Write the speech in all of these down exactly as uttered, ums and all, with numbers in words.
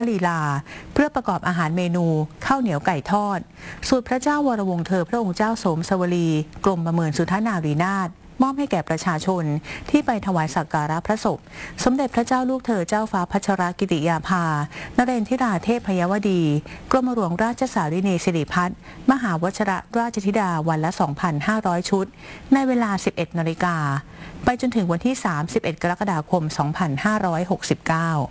ลีลาเพื่อประกอบอาหารเมนูข้าวเหนียวไก่ทอดสูตรพระเจ้าวรวงศ์เธอพระองค์เจ้าโสมสวลีกรมประเมินสุทนารีนาถมอบให้แก่ประชาชนที่ไปถวายสักการะพระศพสมเด็จพระเจ้าลูกเธอเจ้าฟ้าพัชรกิติยาภานเรนทิราเทพยวดีกรมหลวงราชสารินีสิริพัฒน์มหาวชิรราชธิดาวันละ สองพันห้าร้อย ชุดในเวลา สิบเอ็ดนาฬิกาไปจนถึงวันที่ สามสิบเอ็ด กรกฎาคม สองพันห้าร้อยหกสิบเก้า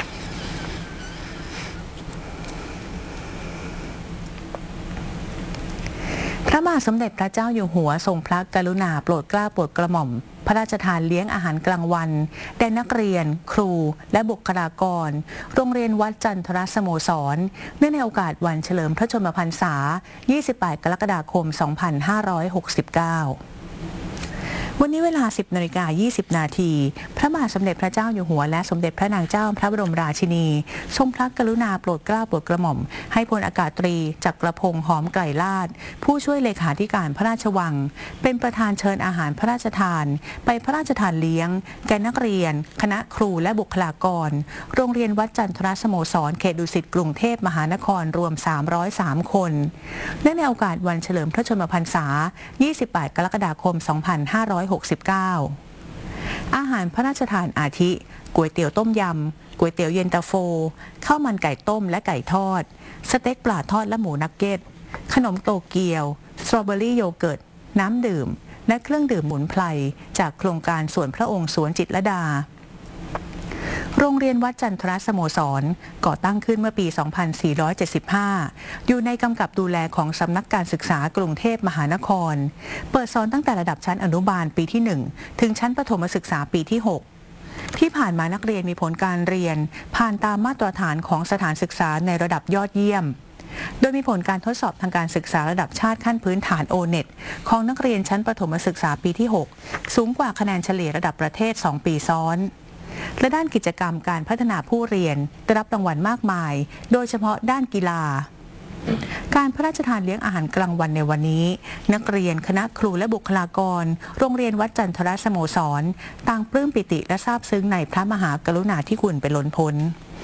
พระบาทสมเด็จพระเจ้าอยู่หัวทรงพระกรุณาโปรดเกล้าโปรดกระหม่อมพระราชทานเลี้ยงอาหารกลางวันแด่นักเรียนครูและบุคลากรโรงเรียนวัดจันทรสโมสรเนื่องในโอกาสวันเฉลิมพระชนมพรรษา ยี่สิบแปด กรกฎาคม สองพันห้าร้อยหกสิบเก้าวันนี้เวลา สิบนาฬิกายี่สิบ นาทีพระบาทสมเด็จพระเจ้าอยู่หัวและสมเด็จพระนางเจ้าพระบรมราชินีทรงพระกรุณาโปรดเกล้าโปรดกระหม่อมให้พลอากาศตรีจักรพงษ์หอมไกรลาศผู้ช่วยเลขาธิการพระราชวังเป็นประธานเชิญอาหารพระราชทานไปพระราชทานเลี้ยงแก่นักเรียนคณะครูและบุคลากรโรงเรียนวัดจันทรสโมสรเขตดุสิตกรุงเทพมหานครรวมสามร้อยสามคนเนื่องในโอกาสวันเฉลิมพระชนมพรรษา ยี่สิบแปด กรกฎาคม สองพันห้าร้อยหกสิบเก้าอาหารพระราชทานอาทิก๋วยเตี๋ยวต้มยำก๋วยเตี๋ยวเย็นตาโฟข้าวมันไก่ต้มและไก่ทอดสเต็กปลาทอดและหมูนักเก็ตขนมโตเกียวสตรอเบอรี่โยเกิร์ตน้ำดื่มและเครื่องดื่มหมุนไพรจากโครงการสวนพระองค์สวนจิตรลดาโรงเรียนวัดจันทรสโมสรก่อตั้งขึ้นเมื่อปี สองพันสี่ร้อยเจ็ดสิบห้า อยู่ในกำกับดูแลของสำนักการศึกษากรุงเทพมหานครเปิดสอนตั้งแต่ระดับชั้นอนุบาลปีที่ หนึ่ง ถึงชั้นประถมศึกษาปีที่ หก ที่ผ่านมานักเรียนมีผลการเรียนผ่านตามมาตรฐานของสถานศึกษาในระดับยอดเยี่ยมโดยมีผลการทดสอบทางการศึกษาระดับชาติขั้นพื้นฐาน โอ เน็ต ของนักเรียนชั้นประถมศึกษาปีที่ หก สูงกว่าคะแนนเฉลี่ยระดับประเทศ สอง ปีซ้อนและด้านกิจกรรมการพัฒนาผู้เรียนได้รับรางวัลมากมายโดยเฉพาะด้านกีฬาการพระราชทานเลี้ยงอาหารกลางวันในวันนี้นักเรียนคณะครูและบุคลากรโรงเรียนวัดจันทรสโมสรต่างปลื้มปิติและซาบซึ้งในพระมหากรุณาธิคุณเป็นล้นพ้น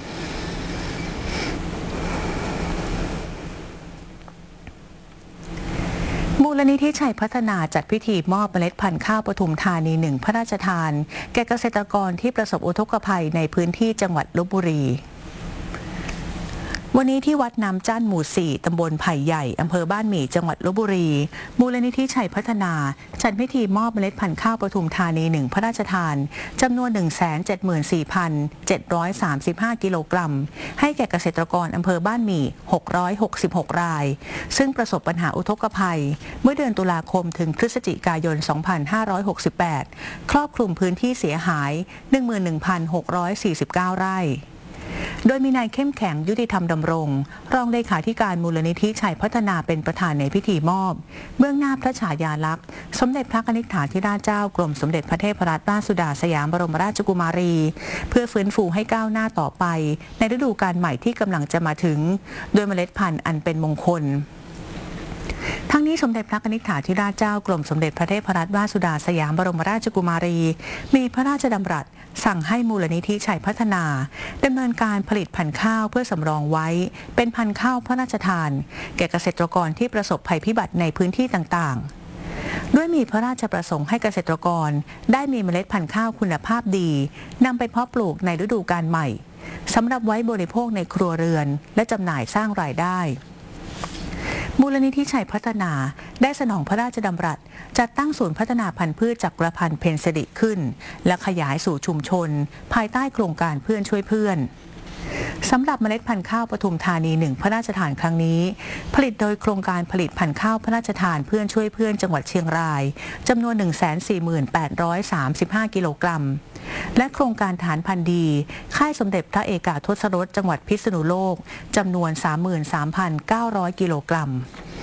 มูลนิธิชัยพัฒนาจัดพิธีมอบเมล็ดพันธุ์ข้าวปทุมธานีหนึ่งพระราชทานแก่เกษตรกรที่ประสบอุทกภัยในพื้นที่จังหวัดลพบุรีวันนี้ที่วัดน้ำจั่นหมู่ สี่ ตำบลไผ่ใหญ่อำเภอบ้านหมี่จังหวัดลพบุรีมูลนิธิชัยพัฒนาจัดพิธีมอบเมล็ดพันธุ์ข้าวปทุมธานีหนึ่งพระราชทานจำนวน หนึ่งแสนเจ็ดหมื่นสี่พันเจ็ดร้อยสามสิบห้า กิโลกรัมให้แก่เกษตรกรอำเภอบ้านหมี่หกร้อยหกสิบหกรายซึ่งประสบปัญหาอุทกภัยเมื่อเดือนตุลาคมถึงพฤศจิกายน สองพันห้าร้อยหกสิบแปด ครอบคลุมพื้นที่เสียหาย หนึ่งหมื่นหนึ่งพันหกร้อยสี่สิบเก้า ไร่โดยมีนายเข้มแข็งยุติธรรมดำรงรองเลขาธิการมูลนิธิชัยพัฒนาเป็นประธานในพิธีมอบเบื้องหน้าพระฉายาลักษณ์สมเด็จพระกนิษฐาธิราชเจ้ากรมสมเด็จพระเทพรัตนราชสุดาสยามบรมราชกุมารีเพื่อฟื้นฟูให้ก้าวหน้าต่อไปในฤดูกาลใหม่ที่กำลังจะมาถึงโดยเมล็ดพันธุ์อันเป็นมงคลทั้งนี้สมเด็จพระกนิษฐาธิราชเจ้ากรมสมเด็จพระเทพรัตนราชสุดาสยามบรมราชกุมารีมีพระราชดำรัสสั่งให้มูลนิธิชัยพัฒนาดำเนินการผลิตพันธุ์ข้าวเพื่อสำรองไว้เป็นพันธุ์ข้าวพระราชทานแก่เกษตรกรที่ประสบภัยพิบัติในพื้นที่ต่างๆด้วยมีพระราชประสงค์ให้เกษตรกรได้มีเมล็ดพันธุ์ข้าวคุณภาพดีนำไปเพาะปลูกในฤดูกาลใหม่สำหรับไว้บริโภคในครัวเรือนและจำหน่ายสร้างรายได้มูลนิธิชัยพัฒนาได้สนองพระราชดำรัสจัดตั้งศูนย์พัฒนาพันธุ์พืชจักรพันธุ์เพนสิริขึ้นและขยายสู่ชุมชนภายใต้โครงการเพื่อนช่วยเพื่อนสำหรับเมล็ดพันธุ์ข้าวปทุมธานีหนึ่งพระราชทานครั้งนี้ผลิตโดยโครงการผลิตพันธุ์ข้าวพระราชทานเพื่อนช่วยเพื่อนจังหวัดเชียงรายจำนวน หนึ่งแสนสี่หมื่นแปดร้อยสามสิบห้า กิโลกรัมและโครงการฐานพันธุ์ดีค่ายสมเด็จพระเอกาทศรสจังหวัดพิษณุโลกจำนวน สามหมื่นสามพันเก้าร้อย กิโลกรัม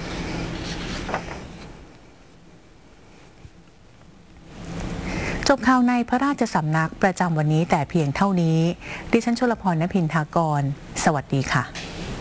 จบข่าวในพระราชสำนักประจำวันนี้แต่เพียงเท่านี้ดิฉันชลพร ณ พินทากรสวัสดีค่ะ